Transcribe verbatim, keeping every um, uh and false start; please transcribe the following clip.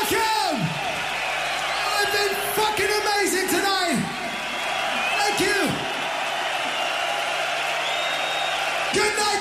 welcome! I've been fucking amazing tonight! Thank you! Good night!